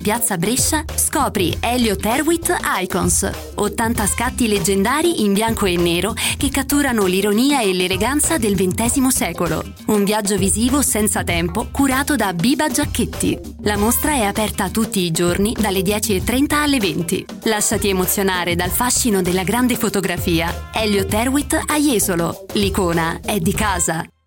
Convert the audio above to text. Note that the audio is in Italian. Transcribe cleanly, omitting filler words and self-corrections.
Piazza Brescia, scopri Elliott Erwitt Icons, 80 scatti leggendari in bianco e nero che catturano l'ironia e l'eleganza del XX secolo. Un viaggio visivo senza tempo curato da Biba Giacchetti. La mostra è aperta tutti i giorni dalle 10:30 alle 20. Lasciati emozionare dal fascino della grande fotografia. Elliott Erwitt a Jesolo. L'icona è di casa.